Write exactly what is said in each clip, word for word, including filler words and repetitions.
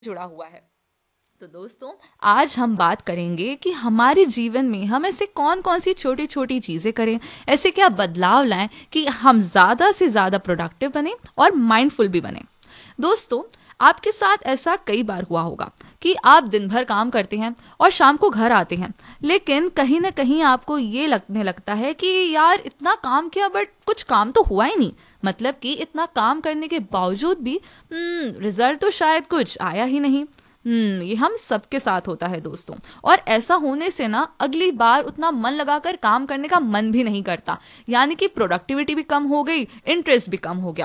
जुड़ा हुआ है। तो दोस्तों, आज हम बात करेंगे कि हमारे जीवन में हम ऐसे कौन कौन सी छोटी छोटी चीज़ें करें, ऐसे क्या बदलाव लाएं कि हम ज़्यादा से ज़्यादा प्रोडक्टिव बने और माइंडफुल भी बने। दोस्तों, आपके साथ ऐसा कई बार हुआ होगा कि आप दिन भर काम करते हैं और शाम को घर आते हैं, लेकिन कहीं ना कहीं आपको ये लगने लगता है कि यार इतना काम किया बट कुछ काम तो हुआ ही नहीं। मतलब कि इतना काम करने के बावजूद भी रिजल्ट तो शायद कुछ आया ही नहीं। हम्म ये हम सबके साथ होता है दोस्तों। और ऐसा होने से ना अगली बार उतना मन लगाकर काम करने का मन भी नहीं करता, यानी कि प्रोडक्टिविटी भी कम हो गई, इंटरेस्ट भी कम हो गया।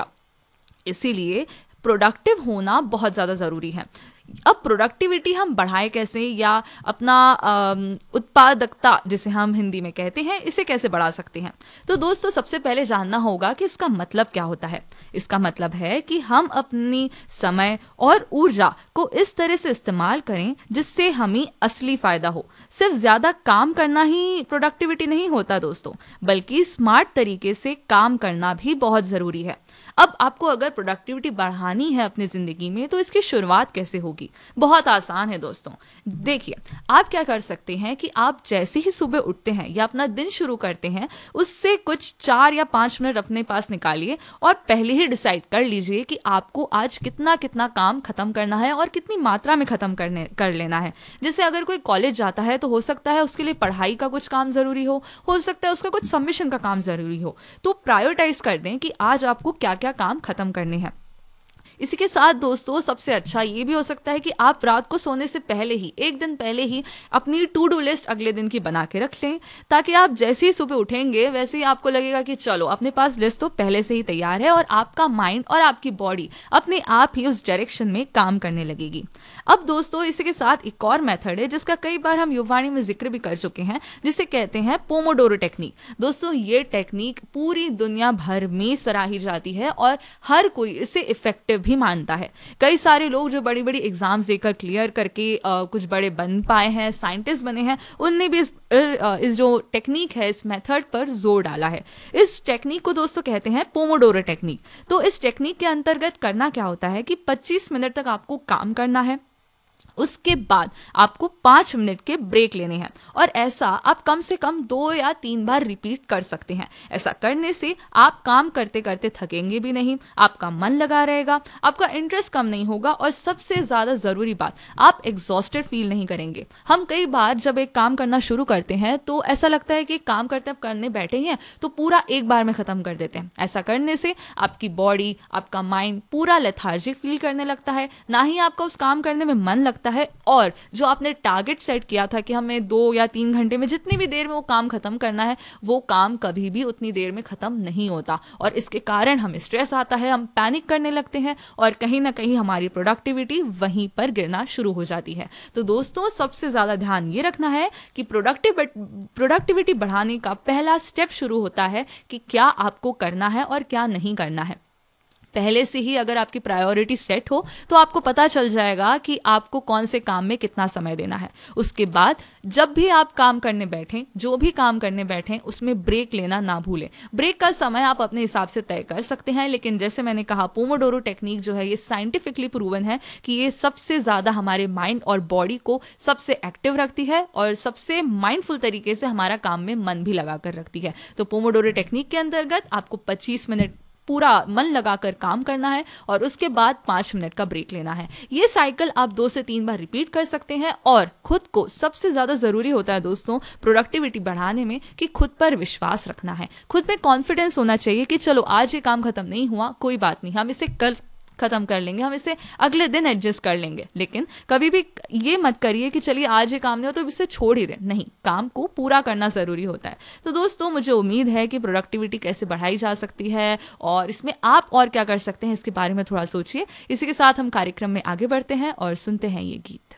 इसीलिए प्रोडक्टिव होना बहुत ज़्यादा ज़रूरी है। अब प्रोडक्टिविटी हम बढ़ाएं कैसे, या अपना अम, उत्पादकता जिसे हम हिंदी में कहते हैं, इसे कैसे बढ़ा सकते हैं। तो दोस्तों, सबसे पहले जानना होगा कि इसका मतलब क्या होता है। इसका मतलब है कि हम अपनी समय और ऊर्जा को इस तरह से इस्तेमाल करें जिससे हमें असली फायदा हो। सिर्फ ज्यादा काम करना ही प्रोडक्टिविटी नहीं होता दोस्तों, बल्कि स्मार्ट तरीके से काम करना भी बहुत जरूरी है। अब आपको अगर प्रोडक्टिविटी बढ़ानी है अपनी जिंदगी में, तो इसकी शुरुआत कैसे होगी? बहुत आसान है दोस्तों। देखिए, आप क्या कर सकते हैं कि आप जैसे ही सुबह उठते हैं या अपना दिन शुरू करते हैं, उससे कुछ चार या पाँच मिनट अपने पास निकालिए और पहले ही डिसाइड कर लीजिए कि आपको आज कितना कितना काम खत्म करना है और कितनी मात्रा में खत्म करने कर लेना है। जैसे अगर कोई कॉलेज जाता है तो हो सकता है उसके लिए पढ़ाई का कुछ काम जरूरी हो हो सकता है उसका कुछ सबमिशन का काम जरूरी हो। तो प्रायोरिटाइज कर दें कि आज आपको क्या क्या काम खत्म करने हैं। इसी के साथ दोस्तों, सबसे अच्छा ये भी हो सकता है कि आप रात को सोने से पहले ही, एक दिन पहले ही, अपनी टू डू लिस्ट अगले दिन की बना के रख लें, ताकि आप जैसे ही सुबह उठेंगे वैसे ही आपको लगेगा कि चलो अपने पास लिस्ट तो पहले से ही तैयार है, और आपका माइंड और आपकी बॉडी अपने आप ही उस डायरेक्शन में काम करने लगेगी। अब दोस्तों, इसी के साथ एक और मेथड है जिसका कई बार हम युवाणी में जिक्र भी कर चुके हैं, जिसे कहते हैं पोमोडोरो टेक्निक। दोस्तों, ये टेक्निक पूरी दुनिया भर में सराही जाती है और हर कोई इसे इफेक्टिव भी मानता है। कई सारे लोग जो बड़ी बड़ी एग्जाम्स देकर क्लियर करके आ, कुछ बड़े बन पाए हैं, साइंटिस्ट बने हैं, उनने भी इस, इस जो टेक्निक है, इस मेथड पर जोर डाला है। इस टेक्निक को दोस्तों कहते हैं पोमोडोरो टेक्निक। तो इस टेक्निक के अंतर्गत करना क्या होता है कि पच्चीस मिनट तक आपको काम करना है, उसके बाद आपको पाँच मिनट के ब्रेक लेने हैं, और ऐसा आप कम से कम दो या तीन बार रिपीट कर सकते हैं। ऐसा करने से आप काम करते करते थकेंगे भी नहीं, आपका मन लगा रहेगा, आपका इंटरेस्ट कम नहीं होगा, और सबसे ज़्यादा ज़रूरी बात, आप एग्जॉस्टेड फील नहीं करेंगे। हम कई बार जब एक काम करना शुरू करते हैं तो ऐसा लगता है कि काम करते करने बैठे हैं तो पूरा एक बार में ख़त्म कर देते हैं। ऐसा करने से आपकी बॉडी, आपका माइंड पूरा लेथार्जिक फील करने लगता है, ना ही आपका उस काम करने में मन लगता है, और जो आपने टारगेट सेट किया था कि हमें दो या तीन घंटे में जितनी भी देर में वो काम खत्म करना है, वो काम कभी भी उतनी देर में खत्म नहीं होता, और इसके कारण हमें स्ट्रेस आता है, हम पैनिक करने लगते हैं, और कहीं ना कहीं हमारी प्रोडक्टिविटी वहीं पर गिरना शुरू हो जाती है। तो दोस्तों, सबसे ज्यादा ध्यान ये रखना है कि प्रोडक्टिव प्रोडक्टिविटी बढ़ाने का पहला स्टेप शुरू होता है कि क्या आपको करना है और क्या नहीं करना है। पहले से ही अगर आपकी प्रायोरिटी सेट हो तो आपको पता चल जाएगा कि आपको कौन से काम में कितना समय देना है। उसके बाद जब भी आप काम करने बैठें, जो भी काम करने बैठें, उसमें ब्रेक लेना ना भूलें। ब्रेक का समय आप अपने हिसाब से तय कर सकते हैं, लेकिन जैसे मैंने कहा, पोमोडोरो टेक्निक जो है ये साइंटिफिकली प्रूवन है कि ये सबसे ज़्यादा हमारे माइंड और बॉडी को सबसे एक्टिव रखती है और सबसे माइंडफुल तरीके से हमारा काम में मन भी लगा कर रखती है। तो पोमोडोरो टेक्निक के अंतर्गत आपको पच्चीस मिनट पूरा मन लगाकर काम करना है, और उसके बाद पाँच मिनट का ब्रेक लेना है। ये साइकिल आप दो से तीन बार रिपीट कर सकते हैं, और खुद को, सबसे ज़्यादा ज़रूरी होता है दोस्तों प्रोडक्टिविटी बढ़ाने में, कि खुद पर विश्वास रखना है, खुद में कॉन्फिडेंस होना चाहिए कि चलो आज ये काम खत्म नहीं हुआ, कोई बात नहीं, हम इसे कल खत्म कर लेंगे, हम इसे अगले दिन एडजस्ट कर लेंगे। लेकिन कभी भी ये मत करिए कि चलिए आज ये काम नहीं हो तो इसे छोड़ ही दें। नहीं, काम को पूरा करना ज़रूरी होता है। तो दोस्तों, मुझे उम्मीद है कि प्रोडक्टिविटी कैसे बढ़ाई जा सकती है और इसमें आप और क्या कर सकते हैं, इसके बारे में थोड़ा सोचिए। इसी के साथ हम कार्यक्रम में आगे बढ़ते हैं और सुनते हैं ये गीत।